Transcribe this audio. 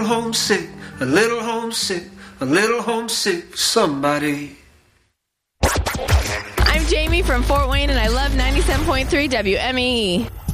homesick, a little homesick, a little homesick for somebody. I'm Jamie from Fort Wayne, and I love 97.3 WME.